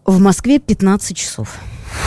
В Москве 15 часов.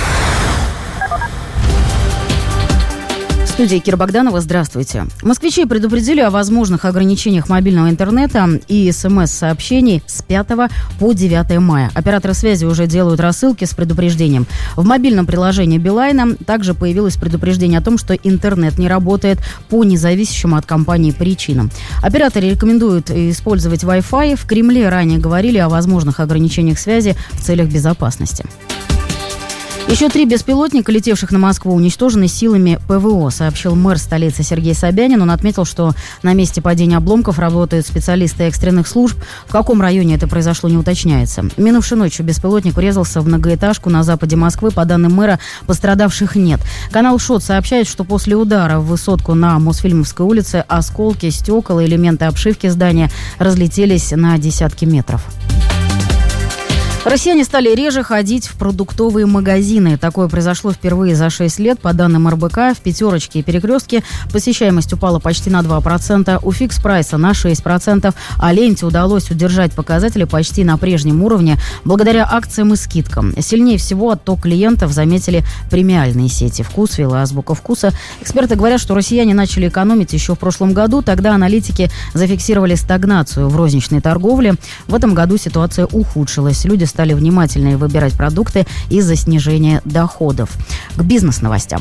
В студии Кира Богданова. Здравствуйте. Москвичей предупредили о возможных ограничениях мобильного интернета и СМС-сообщений с 5 по 9 мая. Операторы связи уже делают рассылки с предупреждением. В мобильном приложении Билайна также появилось предупреждение о том, что интернет не работает по независящим от компании причинам. Операторы рекомендуют использовать Wi-Fi. В Кремле ранее говорили о возможных ограничениях связи в целях безопасности. Еще 3 беспилотника, летевших на Москву, уничтожены силами ПВО, сообщил мэр столицы Сергей Собянин. Он отметил, что на месте падения обломков работают специалисты экстренных служб. В каком районе это произошло, не уточняется. Минувшей ночью беспилотник врезался в многоэтажку на западе Москвы. По данным мэра, пострадавших нет. Канал ШОТ сообщает, что после удара в высотку на Мосфильмовской улице осколки, стекол и элементы обшивки здания разлетелись на десятки метров. Россияне стали реже ходить в продуктовые магазины. Такое произошло впервые за 6 лет. По данным РБК, в Пятерочке и Перекрестке посещаемость упала почти на 2%, у Фикс Прайса на 6%, а Ленте удалось удержать показатели почти на прежнем уровне благодаря акциям и скидкам. Сильнее всего отток клиентов заметили премиальные сети «Вкусвилл» и «Азбука вкуса». Эксперты говорят, что россияне начали экономить еще в прошлом году. Тогда аналитики зафиксировали стагнацию в розничной торговле. В этом году ситуация ухудшилась. Люди стали внимательнее выбирать продукты из-за снижения доходов. К бизнес-новостям.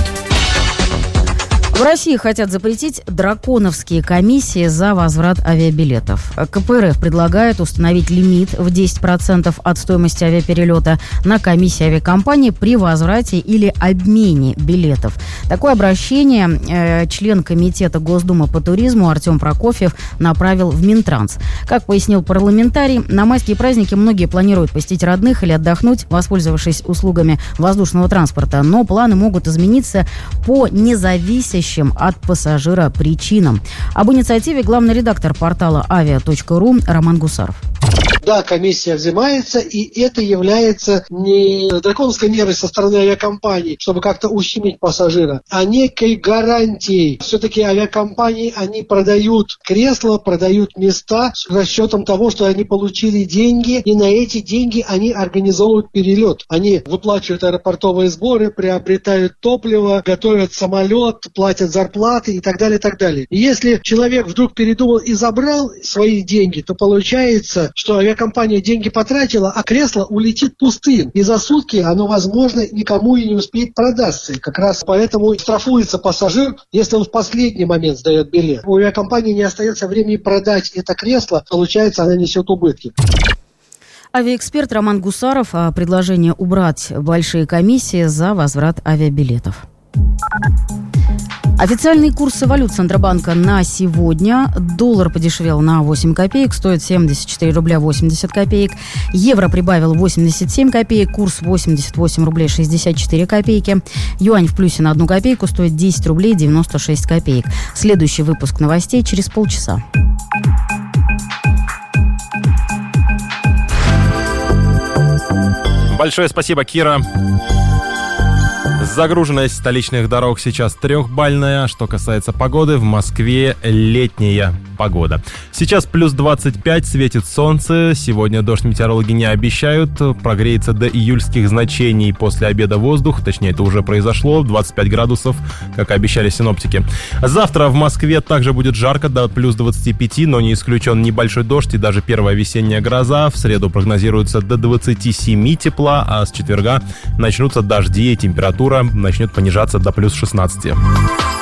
В России хотят запретить драконовские комиссии за возврат авиабилетов. КПРФ предлагает установить лимит в 10% от стоимости авиаперелета на комиссии авиакомпании при возврате или обмене билетов. Такое обращение член комитета Госдумы по туризму Артем Прокофьев направил в Минтранс. Как пояснил парламентарий, на майские праздники многие планируют посетить родных или отдохнуть, воспользовавшись услугами воздушного транспорта, но планы могут измениться по независящим от пассажира причинам. Об инициативе главный редактор портала avia.ru Роман Гусаров. Да, комиссия взимается, и это является не драконовской мерой со стороны авиакомпаний, чтобы как-то ущемить пассажира, а некой гарантией. Все-таки авиакомпании, они продают кресла, продают места с расчетом того, что они получили деньги, и на эти деньги они организовывают перелет. Они выплачивают аэропортовые сборы, приобретают топливо, готовят самолет, платят зарплаты и так далее, и так далее. И если человек вдруг передумал и забрал свои деньги, то получается, что авиакомпания деньги потратила, а кресло улетит пустым. И за сутки оно, возможно, никому и не успеет продаться. Как раз поэтому штрафуется пассажир, если он в последний момент сдает билет. У авиакомпании не остается времени продать это кресло, получается, она несет убытки. Авиаэксперт Роман Гусаров о предложении убрать большие комиссии за возврат авиабилетов. Официальные курсы валют Центробанка на сегодня. Доллар подешевел на 8 копеек, стоит 74 рубля 80 копеек. Евро прибавил 87 копеек, курс 88 рублей 64 копейки. Юань в плюсе на 1 копейку, стоит 10 рублей 96 копеек. Следующий выпуск новостей через полчаса. Большое спасибо, Кира. Загруженность столичных дорог сейчас 3-бальная. Что касается погоды, в Москве летняя погода. Сейчас плюс 25, светит солнце. Сегодня дождь метеорологи не обещают. Прогреется до июльских значений после обеда воздух. Точнее, это уже произошло. 25 градусов, как обещали синоптики. Завтра в Москве также будет жарко, до плюс 25, но не исключен небольшой дождь и даже первая весенняя гроза. В среду прогнозируется до 27 тепла, а с четверга начнутся дожди и температура начнет понижаться до плюс 16.